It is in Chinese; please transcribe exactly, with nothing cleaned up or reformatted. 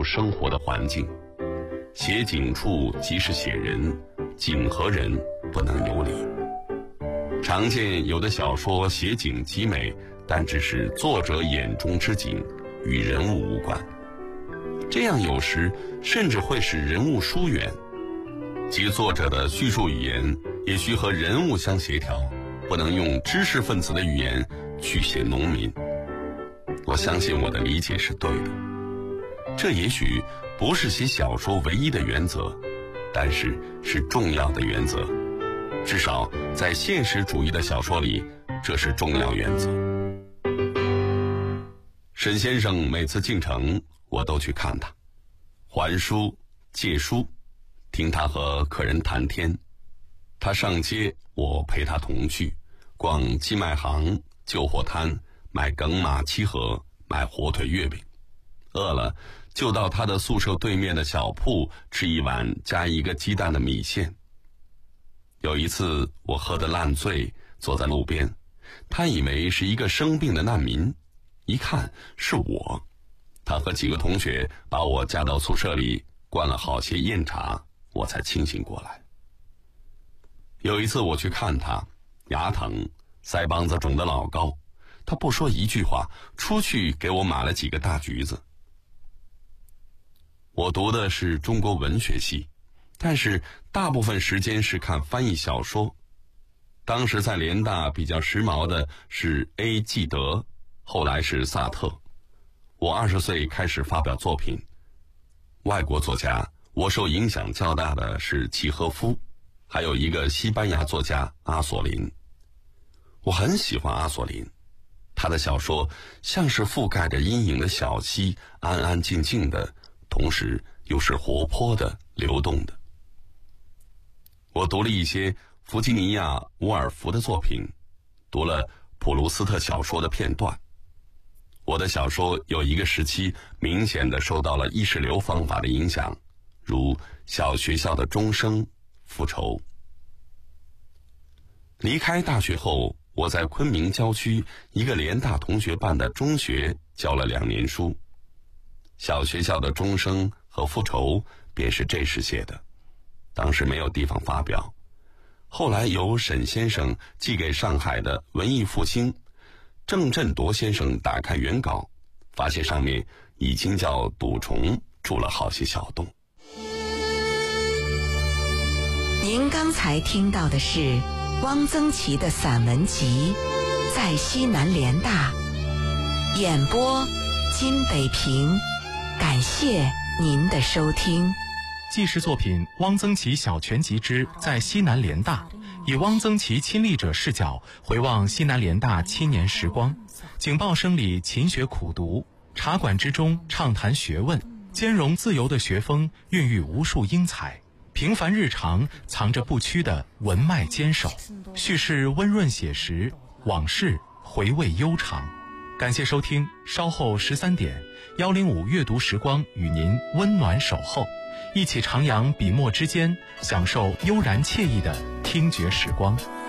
入生活的环境。写景处即是写人，景和人不能有离。常见有的小说写景极美，但只是作者眼中之景，与人物无关。这样有时甚至会使人物疏远，即作者的叙述语言也需和人物相协调，不能用知识分子的语言去写农民。我相信我的理解是对的，这也许不是写小说唯一的原则，但是是重要的原则，至少在现实主义的小说里，这是重要原则。沈先生每次进城，我都去看他，还书、借书，听他和客人谈天。他上街，我陪他同去，逛寄卖行、旧货摊，买梗马七盒，买火腿月饼。饿了就到他的宿舍对面的小铺吃一碗加一个鸡蛋的米线。有一次我喝得烂醉，坐在路边，他以为是一个生病的难民，一看是我。他和几个同学把我加到宿舍里，灌了好些酽茶，我才清醒过来。有一次我去看他，牙疼，腮帮子肿得老高，他不说一句话，出去给我买了几个大橘子。我读的是中国文学系，但是大部分时间是看翻译小说。当时在联大比较时髦的是 A 纪德，后来是萨特。我二十岁开始发表作品。外国作家，我受影响较大的是契诃夫，还有一个西班牙作家阿索林。我很喜欢阿索林，他的小说像是覆盖着阴影的小溪，安安静静的，同时又是活泼的、流动的。我读了一些弗吉尼亚·伍尔夫的作品，读了普鲁斯特小说的片段。我的小说有一个时期明显的受到了意识流方法的影响，如小学校的钟声、复仇。离开大学后，我在昆明郊区一个联大同学办的中学教了两年书。小学校的钟声和复仇便是这时写的，当时没有地方发表，后来由沈先生寄给上海的文艺复兴，郑振铎先生打开原稿，发现上面已经叫赌虫住了好些小洞。 您刚才听到的是汪曾祺的散文集《在西南联大》，演播金北平，感谢您的收听。 纪实作品《汪曾祺小全集之在西南联大》，以汪曾祺亲历者视角回望西南联大七年时光，警报声里勤学苦读，茶馆之中畅谈学问，兼容自由的学风孕育无数英才，平凡日常藏着不屈的文脉坚守，叙事温润写实，往事回味悠长。感谢收听，稍后十三点，幺零五阅读时光与您温暖守候，一起徜徉笔墨之间，享受悠然惬意的听觉时光。